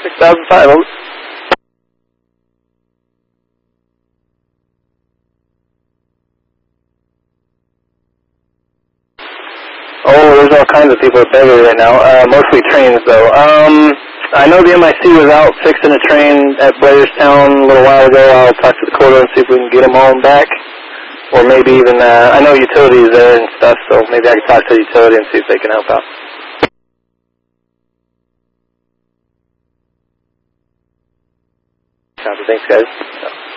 6005, over. Oh, there's all kinds of people at Beverly right now, mostly trains though. I know the MIC was out fixing a train at Blairstown a little while ago. I'll talk to the quarter and see if we can get them all back. Or maybe even, I know utility is there and stuff, so maybe I can talk to utility and see if they can help out. Copy, thanks guys.